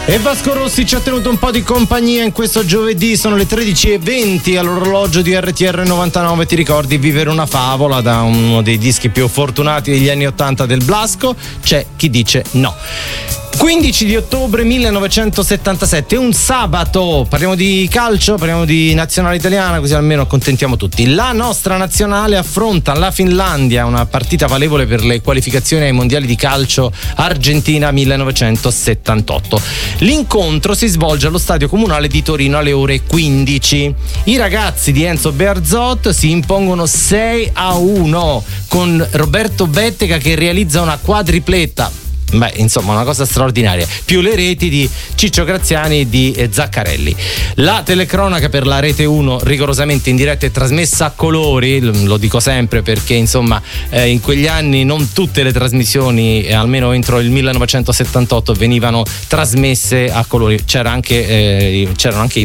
E Vasco Rossi ci ha tenuto un po' di compagnia in questo giovedì, sono le 13:20 all'orologio di RTR 99. Ti ricordi Vivere una favola, da uno dei dischi più fortunati degli anni 80 del Blasco? C'è chi dice no. 15 di ottobre 1977, un sabato, parliamo di calcio, parliamo di nazionale italiana, così almeno accontentiamo tutti. La nostra nazionale affronta la Finlandia, una partita valevole per le qualificazioni ai mondiali di calcio Argentina 1978. L'incontro si svolge allo stadio comunale di Torino alle ore 15. I ragazzi di Enzo Bearzot si impongono 6-1 con Roberto Bettega che realizza una quadripletta. Beh, insomma, una cosa straordinaria, più le reti di Ciccio Graziani e di Zaccarelli. La telecronaca per la Rete 1 rigorosamente in diretta e trasmessa a colori, lo dico sempre perché insomma in quegli anni non tutte le trasmissioni, almeno entro il 1978, venivano trasmesse a colori. C'erano anche i